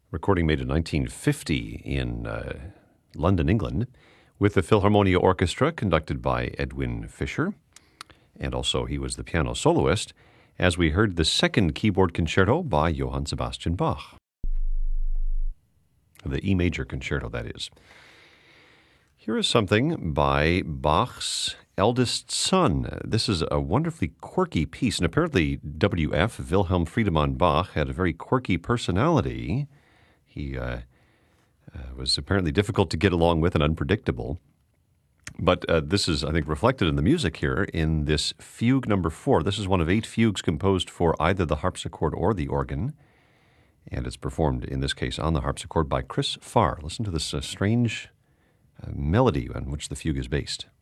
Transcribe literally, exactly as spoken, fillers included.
recording made in nineteen fifty in uh, London, England, with the Philharmonia Orchestra conducted by Edwin Fischer, and also he was the piano soloist, as we heard the second keyboard concerto by Johann Sebastian Bach. The E major concerto, that is. Here is something by Bach's eldest son. This is a wonderfully quirky piece, and apparently W F, Wilhelm Friedemann Bach, had a very quirky personality. He uh, uh, was apparently difficult to get along with and unpredictable. But uh, this is, I think, reflected in the music here in this fugue number four. This is one of eight fugues composed for either the harpsichord or the organ, and it's performed, in this case, on the harpsichord by Chris Farr. Listen to this uh, strange uh, melody on which the fugue is based.